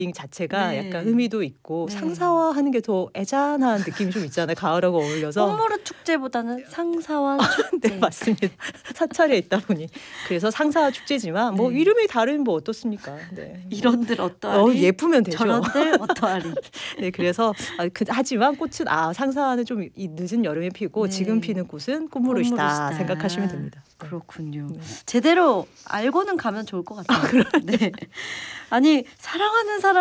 자체가 네. 약간 의미도 있고 네. 상사화하는 게 더 애잔한 느낌이 좀 있잖아요. 가을하고 어울려서. 꽃무릇 축제보다는 상사화 축제. 네, 맞습니다. 사찰에 있다 보니. 그래서 상사화 축제지만 뭐 네. 이름이 다르면 뭐 어떻습니까? 네. 이런들 어떠하리? 예쁘면 되죠. 저런들 어떠하리? 네, 그래서 하지만 꽃은 상사화는 좀 이 늦은 여름에 피고 네. 지금 피는 꽃은 꽃무릇이다 꽃무릇이다. 생각하시면 됩니다. 네. 그렇군요. 네. 제대로 알고는 가면 좋을 것 같아요. 네. 아니 사랑하는 사람